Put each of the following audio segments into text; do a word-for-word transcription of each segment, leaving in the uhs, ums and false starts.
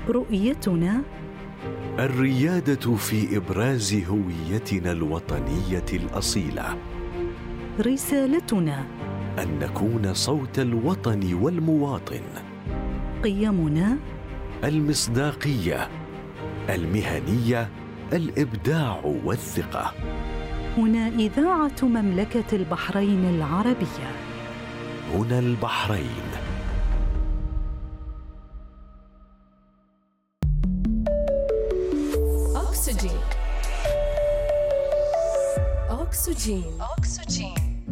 رؤيتنا الريادة في إبراز هويتنا الوطنية الأصيلة. رسالتنا أن نكون صوت الوطن والمواطن. قيمنا المصداقية، المهنية، الإبداع والثقة. هنا إذاعة مملكة البحرين العربية. هنا البحرين. أكسجين. أكسجين. أكسجين.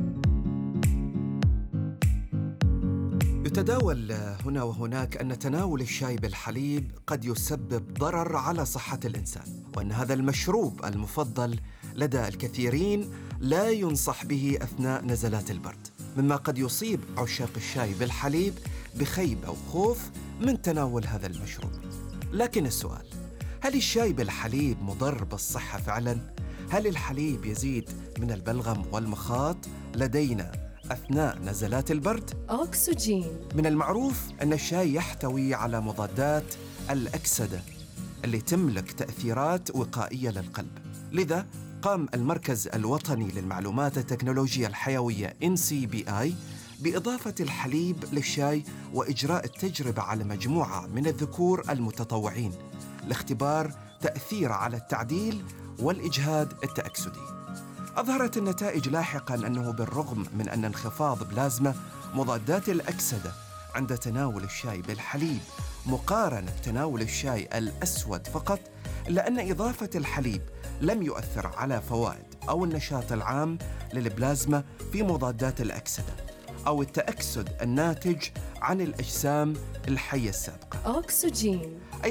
يتداول هنا وهناك أن تناول الشاي بالحليب قد يسبب ضرر على صحة الإنسان، وأن هذا المشروب المفضل لدى الكثيرين لا ينصح به أثناء نزلات البرد، مما قد يصيب عشاق الشاي بالحليب بخيبة وخوف من تناول هذا المشروب. لكن السؤال: هل الشاي بالحليب مضر بالصحة فعلاً؟ هل الحليب يزيد من البلغم والمخاط لدينا أثناء نزلات البرد؟ أكسجين. من المعروف أن الشاي يحتوي على مضادات الأكسدة اللي تملك تأثيرات وقائية للقلب. لذا قام المركز الوطني للمعلومات التكنولوجيا الحيوية إن سي بي آي بإضافة الحليب للشاي وإجراء التجربة على مجموعة من الذكور المتطوعين لاختبار تأثير على التعديل والإجهاد التأكسدي. أظهرت النتائج لاحقاً أنه بالرغم من أن انخفاض بلازما مضادات الأكسدة عند تناول الشاي بالحليب مقارنة تناول الشاي الأسود فقط، إلا أن إضافة الحليب لم يؤثر على فوائد أو النشاط العام للبلازما في مضادات الأكسدة أو التأكسد الناتج عن الأجسام الحية السابقة. أكسجين.